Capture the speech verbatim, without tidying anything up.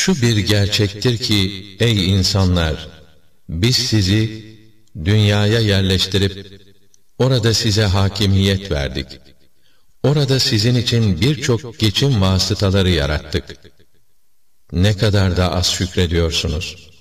Şu bir gerçektir ki ey insanlar, biz sizi dünyaya yerleştirip orada size hakimiyet verdik. Orada sizin için birçok geçim vasıtaları yarattık. Ne kadar da az şükrediyorsunuz.